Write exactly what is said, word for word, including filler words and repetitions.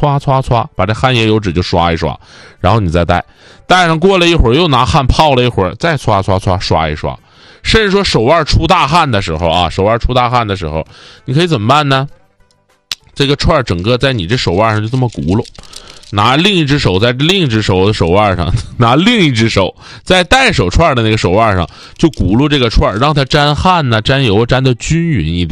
歘歘歘，把这汗液油纸就刷一刷，然后你再戴，戴上过了一会儿又拿汗泡了一会儿，再歘歘歘刷一刷。甚至说手腕出大汗的时候啊，手腕出大汗的时候，你可以怎么办呢？这个串整个在你这手腕上就这么轱辘，拿另一只手在另一只手的手腕上，拿另一只手在戴手串的那个手腕上就轱辘这个串，让它沾汗呢、沾油沾得均匀一点。